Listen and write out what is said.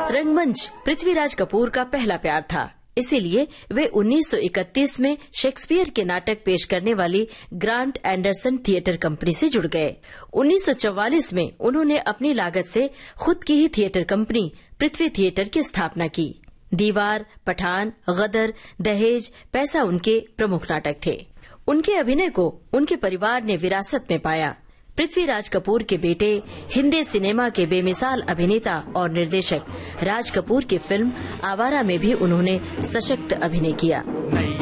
रंगमंच पृथ्वीराज कपूर का पहला प्यार था, इसीलिए वे 1931 में शेक्सपियर के नाटक पेश करने वाली ग्रांट एंडरसन थिएटर कंपनी से जुड़ गए। 1944 में उन्होंने अपनी लागत से खुद की ही थिएटर कंपनी पृथ्वी थिएटर की स्थापना की। दीवार, पठान, गदर, दहेज, पैसा उनके प्रमुख नाटक थे। उनके अभिनय को उनके परिवार ने विरासत में पाया। पृथ्वीराज कपूर के बेटे हिंदी सिनेमा के बेमिसाल अभिनेता और निर्देशक राज कपूर की फिल्म आवारा में भी उन्होंने सशक्त अभिनय किया।